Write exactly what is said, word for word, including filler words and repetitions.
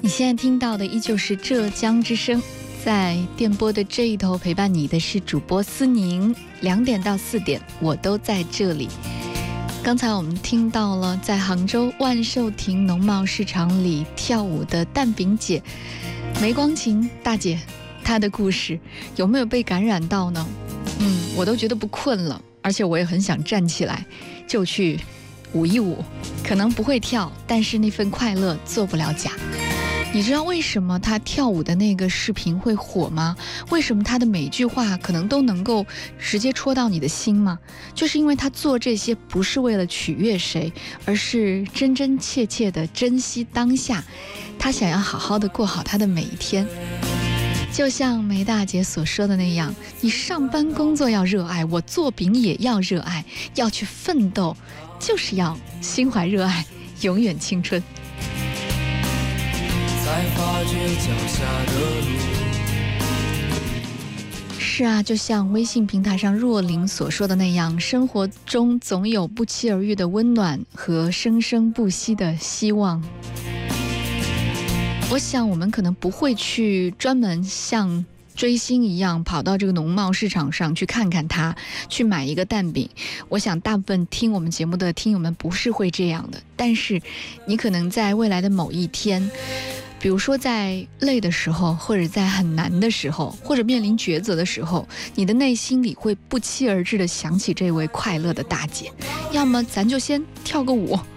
你现在听到的依旧是浙江之声，在电波的这一头陪伴你的是主播思宁，两点到四点我都在这里。刚才我们听到了在杭州万寿亭农贸市场里跳舞的蛋饼姐梅光琴大姐，她的故事有没有被感染到呢？嗯，我都觉得不困了，而且我也很想站起来就去舞一舞，可能不会跳，但是那份快乐做不了假。你知道为什么他跳舞的那个视频会火吗？为什么他的每句话可能都能够直接戳到你的心吗？就是因为他做这些不是为了取悦谁，而是真真切切的珍惜当下，他想要好好的过好他的每一天。就像梅大姐所说的那样，你上班工作要热爱，我做饼也要热爱，要去奋斗，就是要心怀热爱，永远青春。才发觉脚下的路。是啊，就像微信平台上若琳所说的那样，生活中总有不期而遇的温暖和生生不息的希望。我想我们可能不会去专门像追星一样跑到这个农贸市场上去看看它，去买一个蛋饼。我想大部分听我们节目的听友们不是会这样的，但是你可能在未来的某一天，比如说在累的时候，或者在很难的时候，或者面临抉择的时候，你的内心里会不期而至地想起这位快乐的大姐。要么咱就先跳个舞，